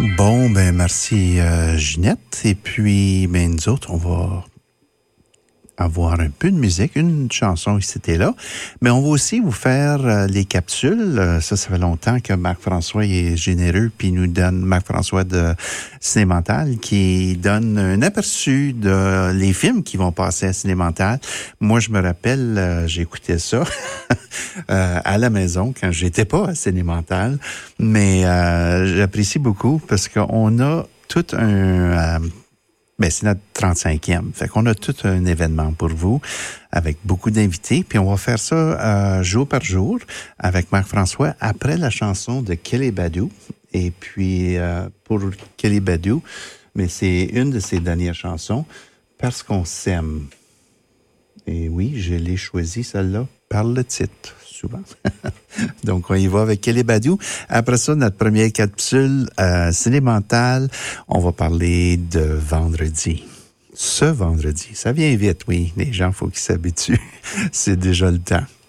Bon, ben merci Ginette. Et puis, ben nous autres, on va avoir un peu de musique, une chanson ici et là. Mais on va aussi vous faire les capsules. Ça fait longtemps que Marc-François est généreux, puis nous donne, Marc-François de Cinémental, qui donne un aperçu de les films qui vont passer à Cinémental. Moi, je me rappelle, j'écoutais ça à la maison quand j'étais pas à Cinémental, mais j'apprécie beaucoup parce qu'on a tout un... ben, c'est notre 35e. Fait qu'on a tout un événement pour vous avec beaucoup d'invités. Puis on va faire ça jour par jour avec Marc-François après la chanson de Kelly Badou. Et puis pour Kelly Badou, mais c'est une de ses dernières chansons, Parce qu'on s'aime. Et oui, je l'ai choisie celle-là par le titre, souvent. Donc, on y va avec Kelly Badou. Après ça, notre première capsule cinémentale, on va parler de vendredi. Ce vendredi, ça vient vite, oui. Les gens, faut qu'ils s'habituent. C'est déjà le temps.